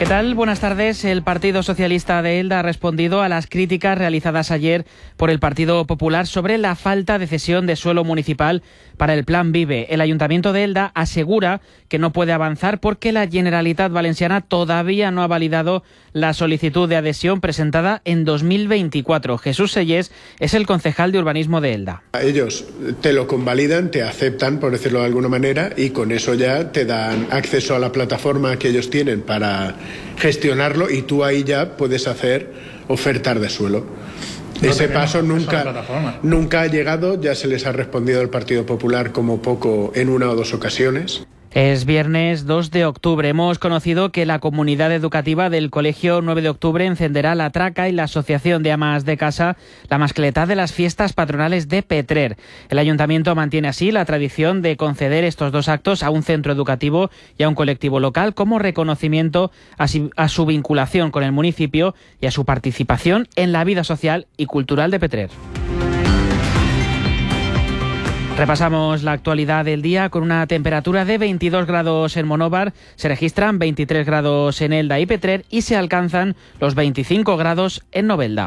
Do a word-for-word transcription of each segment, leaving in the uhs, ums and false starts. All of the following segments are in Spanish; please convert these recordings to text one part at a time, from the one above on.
¿Qué tal? Buenas tardes. El Partido Socialista de Elda ha respondido a las críticas realizadas ayer por el Partido Popular sobre la falta de cesión de suelo municipal para el Plan Vive. El Ayuntamiento de Elda asegura que no puede avanzar porque la Generalitat Valenciana todavía no ha validado la solicitud de adhesión presentada en dos mil veinticuatro. Jesús Sellés es el concejal de urbanismo de Elda. Ellos te lo convalidan, te aceptan, por decirlo de alguna manera, y con eso ya te dan acceso a la plataforma que ellos tienen para gestionarlo, y tú ahí ya puedes hacer ofertas de suelo. No Ese paso nunca, nunca ha llegado, ya se les ha respondido al Partido Popular como poco en una o dos ocasiones. Es viernes dos de octubre. Hemos conocido que la comunidad educativa del Colegio nueve de octubre encenderá la traca y la Asociación de Amas de Casa la mascletá de las fiestas patronales de Petrer. El Ayuntamiento mantiene así la tradición de conceder estos dos actos a un centro educativo y a un colectivo local como reconocimiento a su vinculación con el municipio y a su participación en la vida social y cultural de Petrer. Repasamos la actualidad del día con una temperatura de veintidós grados en Monóvar, se registran veintitrés grados en Elda y Petrer y se alcanzan los veinticinco grados en Novelda.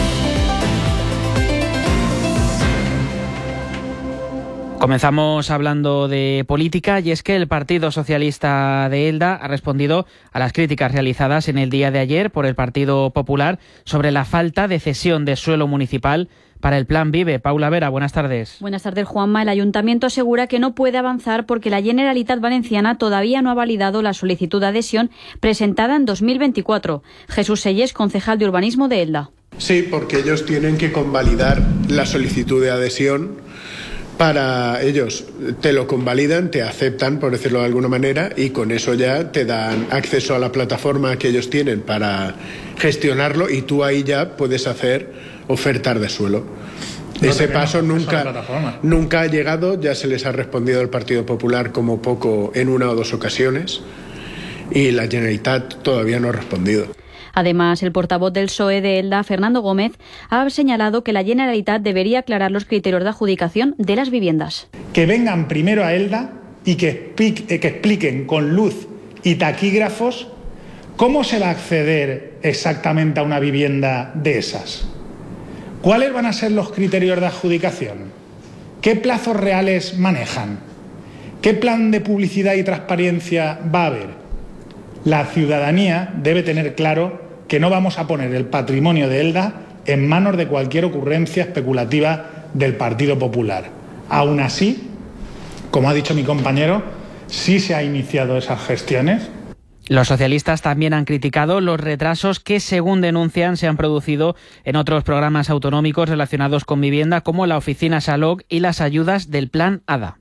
Comenzamos hablando de política y es que el Partido Socialista de Elda ha respondido a las críticas realizadas en el día de ayer por el Partido Popular sobre la falta de cesión de suelo municipal para el Plan Vive. Paula Vera, buenas tardes. Buenas tardes, Juanma. El Ayuntamiento asegura que no puede avanzar porque la Generalitat Valenciana todavía no ha validado la solicitud de adhesión presentada en dos mil veinticuatro. Jesús Sellés, concejal de urbanismo de Elda. Sí, porque ellos tienen que convalidar la solicitud de adhesión. Para ellos te lo convalidan, te aceptan, por decirlo de alguna manera, y con eso ya te dan acceso a la plataforma que ellos tienen para gestionarlo, y tú ahí ya puedes hacer ofertas de suelo. No Ese paso nunca, nunca ha llegado, ya se les ha respondido al Partido Popular como poco en una o dos ocasiones, y la Generalitat todavía no ha respondido. Además, el portavoz del P S O E de Elda, Fernando Gómez, ha señalado que la Generalitat debería aclarar los criterios de adjudicación de las viviendas. Que vengan primero a Elda y que, que expliquen con luz y taquígrafos cómo se va a acceder exactamente a una vivienda de esas. ¿Cuáles van a ser los criterios de adjudicación? ¿Qué plazos reales manejan? ¿Qué plan de publicidad y transparencia va a haber? La ciudadanía debe tener claro que no vamos a poner el patrimonio de Elda en manos de cualquier ocurrencia especulativa del Partido Popular. Aún así, como ha dicho mi compañero, sí se han iniciado esas gestiones. Los socialistas también han criticado los retrasos que, según denuncian, se han producido en otros programas autonómicos relacionados con vivienda, como la Oficina Salog y las ayudas del Plan ADA.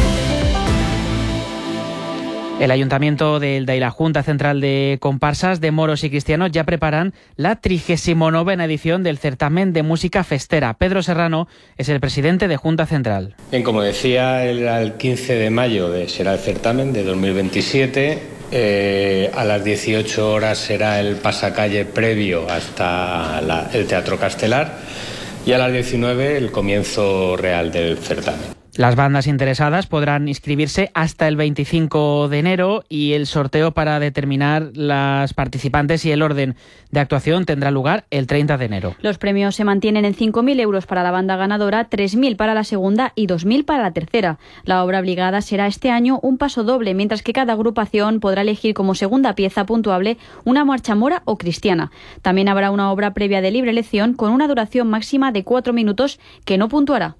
El Ayuntamiento de Elda y la Junta Central de Comparsas de Moros y Cristianos ya preparan la trigésima novena edición del certamen de música festera. Pedro Serrano es el presidente de Junta Central. Bien, como decía, el, el quince de mayo de, será el certamen de dos mil veintisiete. Eh, a las dieciocho horas será el pasacalle previo hasta la, el Teatro Castelar, y a las diecinueve el comienzo real del certamen. Las bandas interesadas podrán inscribirse hasta el veinticinco de enero y el sorteo para determinar las participantes y el orden de actuación tendrá lugar el treinta de enero. Los premios se mantienen en cinco mil euros para la banda ganadora, tres mil para la segunda y dos mil para la tercera. La obra obligada será este año un paso doble, mientras que cada agrupación podrá elegir como segunda pieza puntuable una marcha mora o cristiana. También habrá una obra previa de libre elección con una duración máxima de cuatro minutos que no puntuará.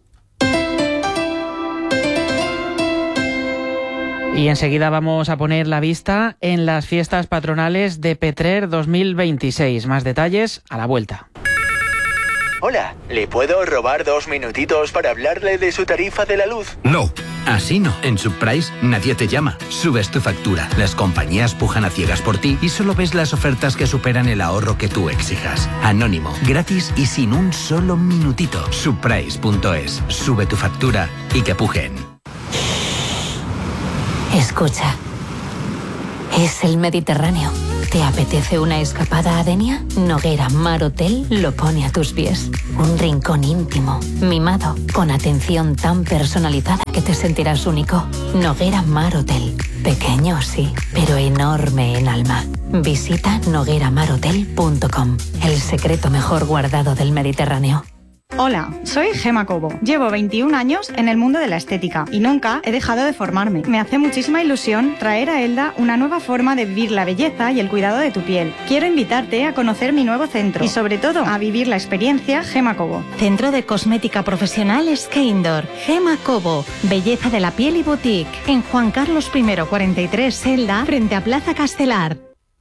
Y enseguida vamos a poner la vista en las fiestas patronales de Petrer dos mil veintiséis. Más detalles a la vuelta. Hola, ¿le puedo robar dos minutitos para hablarle de su tarifa de la luz? No, así no. En Subprice nadie te llama. Subes tu factura. Las compañías pujan a ciegas por ti y solo ves las ofertas que superan el ahorro que tú exijas. Anónimo, gratis y sin un solo minutito. Subprice punto es. Sube tu factura y que pujen. Escucha, es el Mediterráneo. ¿Te apetece una escapada a Denia? Noguera Mar Hotel lo pone a tus pies. Un rincón íntimo, mimado, con atención tan personalizada que te sentirás único. Noguera Mar Hotel. Pequeño, sí, pero enorme en alma. Visita noguera mar hotel punto com, el secreto mejor guardado del Mediterráneo. Hola, soy Gema Cobo. Llevo veintiún años en el mundo de la estética y nunca he dejado de formarme. Me hace muchísima ilusión traer a Elda una nueva forma de vivir la belleza y el cuidado de tu piel. Quiero invitarte a conocer mi nuevo centro y sobre todo a vivir la experiencia Gema Cobo. Centro de Cosmética Profesional Skeindor. Gema Cobo. Belleza de la piel y boutique. En Juan Carlos primero cuarenta y tres Elda, frente a Plaza Castelar.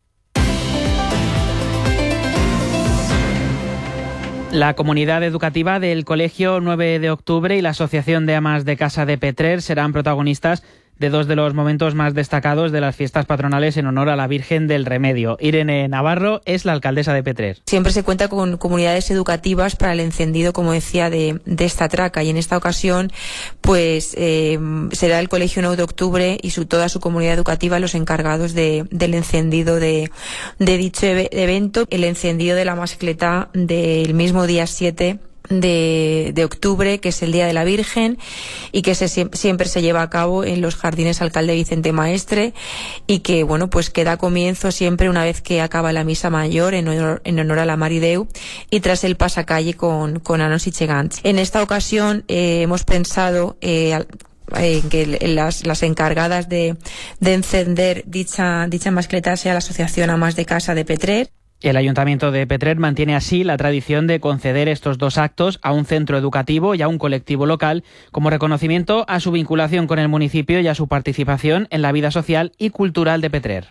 La comunidad educativa del Colegio nueve de octubre y la Asociación de Amas de Casa de Petrer serán protagonistas de dos de los momentos más destacados de las fiestas patronales en honor a la Virgen del Remedio. Irene Navarro es la alcaldesa de Petrer. Siempre se cuenta con comunidades educativas para el encendido, como decía, de, de esta traca, y en esta ocasión pues eh, será el Colegio nueve de octubre y su, toda su comunidad educativa los encargados de, del encendido de, de dicho evento, el encendido de la mascleta del mismo día siete De, de octubre, que es el Día de la Virgen, y que se, siempre se lleva a cabo en los Jardines Alcalde Vicente Maestre, y que bueno pues que da comienzo siempre una vez que acaba la misa mayor en honor, en honor a la Marideu, y tras el pasacalle con, con Anos y Chegants. En esta ocasión eh, hemos pensado eh, en que las, las encargadas de, de encender dicha, dicha mascleta sea la Asociación Amas de Casa de Petrer. El Ayuntamiento de Petrer mantiene así la tradición de conceder estos dos actos a un centro educativo y a un colectivo local como reconocimiento a su vinculación con el municipio y a su participación en la vida social y cultural de Petrer.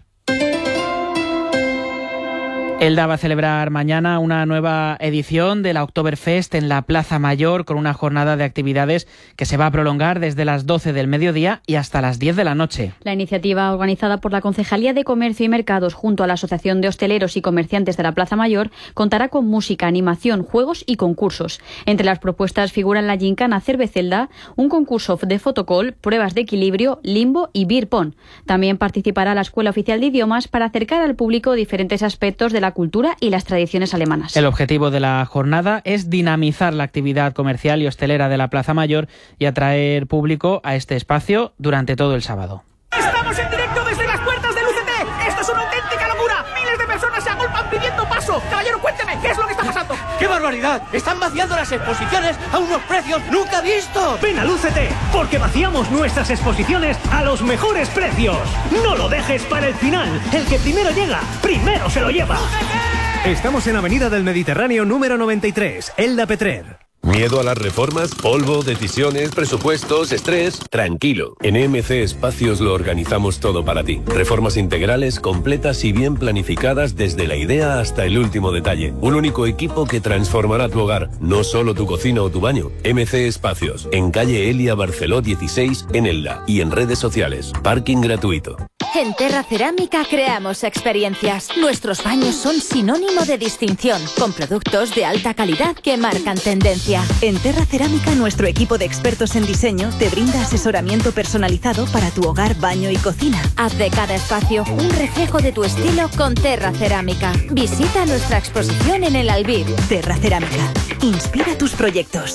Elda va a celebrar mañana una nueva edición de la Oktoberfest en la Plaza Mayor, con una jornada de actividades que se va a prolongar desde las doce del mediodía y hasta las diez de la noche. La iniciativa, organizada por la Concejalía de Comercio y Mercados junto a la Asociación de Hosteleros y Comerciantes de la Plaza Mayor, contará con música, animación, juegos y concursos. Entre las propuestas figuran la gincana Cervecelda, un concurso de fotocall, pruebas de equilibrio, limbo y beer pong. También participará la Escuela Oficial de Idiomas para acercar al público diferentes aspectos de la cultura y las tradiciones alemanas. El objetivo de la jornada es dinamizar la actividad comercial y hostelera de la Plaza Mayor y atraer público a este espacio durante todo el sábado. ¡Estamos en directo desde las puertas del U C T! ¡Esto es una auténtica locura! ¡Miles de personas se agolpan pidiendo paso! Caballero, cuénteme, ¿qué es lo que está pasando? ¡Qué barbaridad! Están vaciando las exposiciones a unos precios nunca vistos. Ven al U C T, porque vaciamos nuestras exposiciones a los mejores precios. No lo dejes para el final. El que primero llega, primero se lo lleva. Estamos en Avenida del Mediterráneo número noventa y tres, Elda Petrer. ¿Miedo a las reformas? ¿Polvo? ¿Decisiones? ¿Presupuestos? ¿Estrés? Tranquilo. En E M C Espacios lo organizamos todo para ti. Reformas integrales, completas y bien planificadas desde la idea hasta el último detalle. Un único equipo que transformará tu hogar, no solo tu cocina o tu baño. E M C Espacios, en calle Elia Barceló dieciséis, en Elda, y en redes sociales. Parking gratuito. En Terra Cerámica creamos experiencias. Nuestros baños son sinónimo de distinción, con productos de alta calidad que marcan tendencia. En Terra Cerámica, nuestro equipo de expertos en diseño te brinda asesoramiento personalizado para tu hogar, baño y cocina. Haz de cada espacio un reflejo de tu estilo con Terra Cerámica. Visita nuestra exposición en el Albir. Terra Cerámica. Inspira tus proyectos.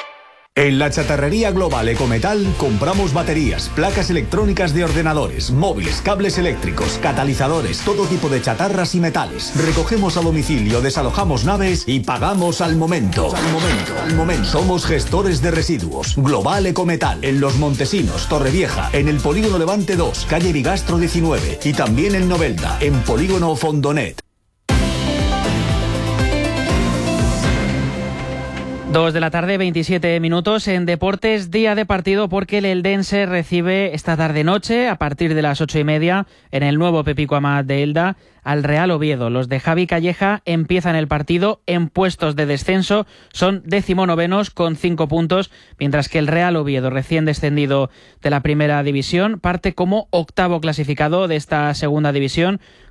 En la chatarrería global Ecometal compramos baterías, placas electrónicas de ordenadores, móviles, cables eléctricos, catalizadores, todo tipo de chatarras y metales. Recogemos a domicilio, desalojamos naves y pagamos al momento. Al momento, al momento. Somos gestores de residuos. Global Ecometal, en Los Montesinos, Torrevieja, en el Polígono Levante dos, calle Bigastro diecinueve, y también en Novelda, en Polígono Fondonet. Dos de la tarde, veintisiete minutos. En deportes, día de partido porque el Eldense recibe esta tarde-noche, a partir de las ocho y media, en el nuevo Pepico Amat de Elda, al Real Oviedo. Los de Javi Calleja empiezan el partido en puestos de descenso, son decimonovenos con cinco puntos, mientras que el Real Oviedo, recién descendido de la primera división, parte como octavo clasificado de esta segunda división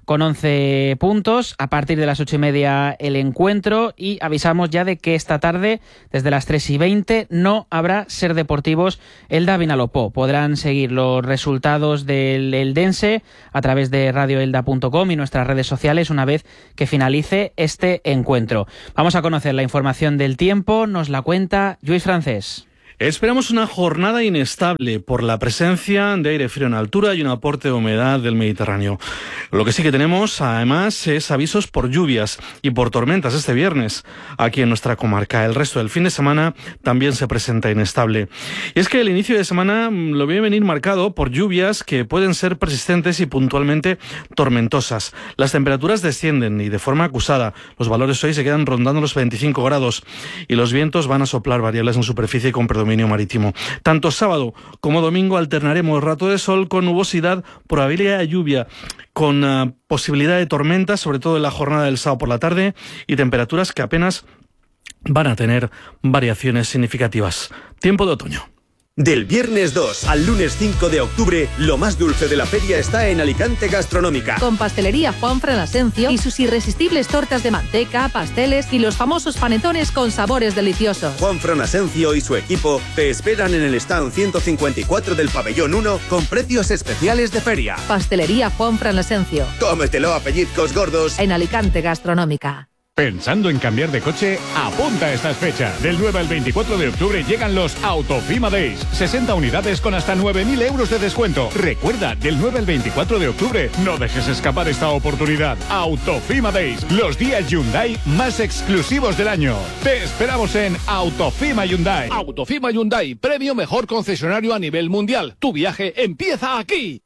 con once puntos. A partir de las ocho y media el encuentro, y avisamos ya de que esta tarde, desde las tres y veinte, no habrá Ser Deportivos Elda Vinalopó. Podrán seguir los resultados del eldense a través de radio elda punto com y nuestras redes sociales una vez que finalice este encuentro. Vamos a conocer la información del tiempo, nos la cuenta Lluís Francés. Esperamos una jornada inestable por la presencia de aire frío en altura y un aporte de humedad del Mediterráneo. Lo que sí que tenemos, además, es avisos por lluvias y por tormentas este viernes aquí en nuestra comarca. El resto del fin de semana también se presenta inestable. Y es que el inicio de semana lo ve venir marcado por lluvias que pueden ser persistentes y puntualmente tormentosas. Las temperaturas descienden y de forma acusada. Los valores hoy se quedan rondando los veinticinco grados y los vientos van a soplar variables en superficie con predominio marítimo. Tanto sábado como domingo alternaremos rato de sol con nubosidad, probabilidad de lluvia, con uh, posibilidad de tormentas, sobre todo en la jornada del sábado por la tarde, y temperaturas que apenas van a tener variaciones significativas. Tiempo de otoño. Del viernes dos al lunes cinco de octubre, lo más dulce de la feria está en Alicante Gastronómica. Con Pastelería Juanfran Asencio y sus irresistibles tortas de manteca, pasteles y los famosos panetones con sabores deliciosos. Juanfran Asencio y su equipo te esperan en el stand ciento cincuenta y cuatro del pabellón uno con precios especiales de feria. Pastelería Juanfran Asencio. Cómetelo a pellizcos gordos. En Alicante Gastronómica. ¿Pensando en cambiar de coche? Apunta a estas fechas. Del nueve al veinticuatro de octubre llegan los Autofima Days. sesenta unidades con hasta nueve mil euros de descuento. Recuerda, del nueve al veinticuatro de octubre, no dejes escapar esta oportunidad. Autofima Days, los días Hyundai más exclusivos del año. Te esperamos en Autofima Hyundai. Autofima Hyundai, premio mejor concesionario a nivel mundial. Tu viaje empieza aquí.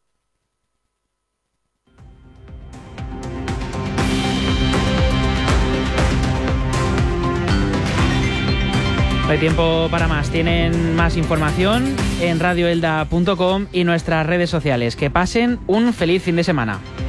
No hay tiempo para más. Tienen más información en radio elda punto com y nuestras redes sociales. Que pasen un feliz fin de semana.